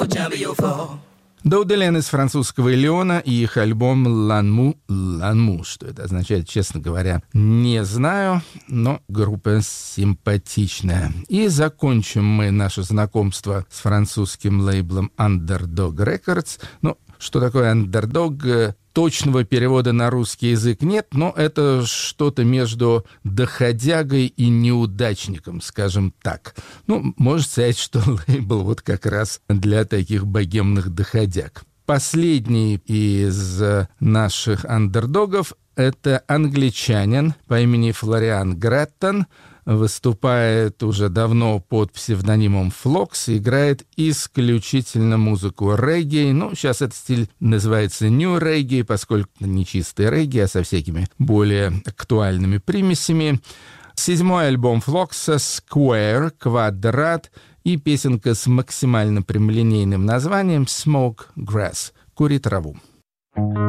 Доуделен из французского Лиона и их альбом «Ланму». Что это означает, честно говоря, не знаю, но группа симпатичная. И закончим мы наше знакомство с французским лейблом Underdog Records. Ну, что такое Underdog? Точного перевода на русский язык нет, но это что-то между доходягой и неудачником, скажем так. Ну, можно сказать, что лейбл вот как раз для таких богемных доходяг. Последний из наших андердогов – это англичанин по имени Флориан Греттон. Выступает уже давно под псевдонимом Флокс, играет исключительно музыку регги. Ну, сейчас этот стиль называется нью регги, поскольку не чистый регги, а со всякими более актуальными примесями. 7-й альбом Флокса «Square», «Квадрат» и песенка с максимально прямолинейным названием «Smoke Grass» – «Кури траву».